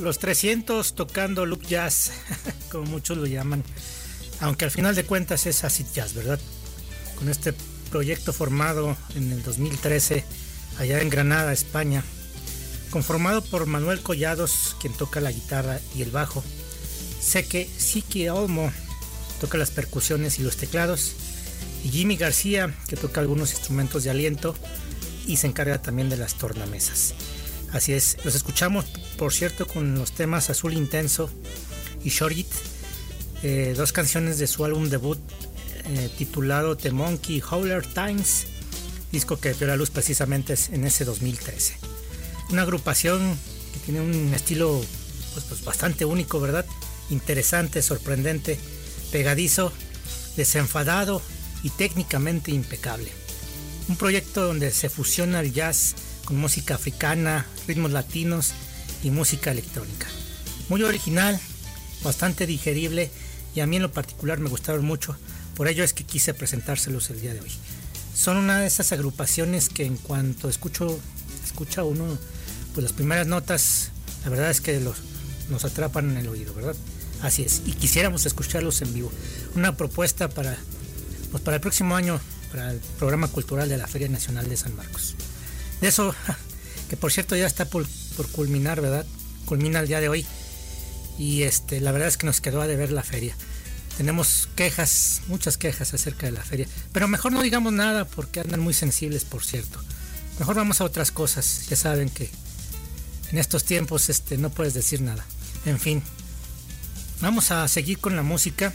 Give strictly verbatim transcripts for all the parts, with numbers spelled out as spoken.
los trescientos tocando loop jazz, como muchos lo llaman, aunque al final de cuentas es acid jazz, ¿verdad? Con este proyecto formado en el dos mil trece allá en Granada, España, conformado por Manuel Collados, quien toca la guitarra y el bajo, Seke Siki Olmo toca las percusiones y los teclados, y Jimmy García, que toca algunos instrumentos de aliento y se encarga también de las tornamesas. Así es, los escuchamos, por cierto, con los temas Azul Intenso y Shorit, eh, dos canciones de su álbum debut eh, titulado The Monkey Howler Times, disco que vio la luz precisamente en ese dos mil trece. Una agrupación que tiene un estilo pues, pues bastante único, ¿verdad? Interesante, sorprendente, pegadizo, desenfadado y técnicamente impecable. Un proyecto donde se fusiona el jazz con música africana, ritmos latinos y música electrónica. Muy original, bastante digerible y a mí en lo particular me gustaron mucho, por ello es que quise presentárselos el día de hoy. Son una de esas agrupaciones que en cuanto escucho, escucha uno pues las primeras notas, la verdad es que los, nos atrapan en el oído, ¿verdad? Así es, y quisiéramos escucharlos en vivo. Una propuesta para, pues para el próximo año, para el programa cultural de la Feria Nacional de San Marcos. De eso, que por cierto ya está por, por culminar, ¿verdad? Culmina el día de hoy. Y este, la verdad es que nos quedó a deber la feria. Tenemos quejas, muchas quejas acerca de la feria. Pero mejor no digamos nada porque andan muy sensibles, por cierto. Mejor vamos a otras cosas. Ya saben que en estos tiempos este, no puedes decir nada. En fin, vamos a seguir con la música.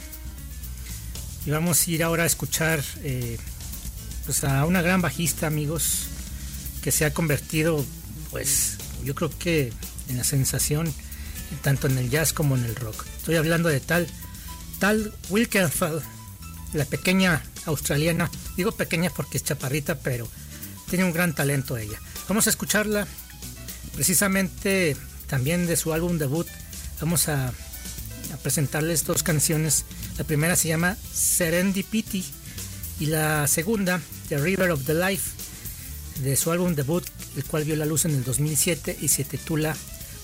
Y vamos a ir ahora a escuchar eh, pues a una gran bajista, amigos, que se ha convertido, pues, yo creo que en la sensación, tanto en el jazz como en el rock. Estoy hablando de tal, tal Wilkenfeld, la pequeña australiana. Digo pequeña porque es chaparrita, pero tiene un gran talento ella. Vamos a escucharla precisamente también de su álbum debut. Vamos a, a presentarles dos canciones. La primera se llama Serendipity y la segunda, The River of the Life, de su álbum debut, el cual vio la luz en el dos mil siete y se titula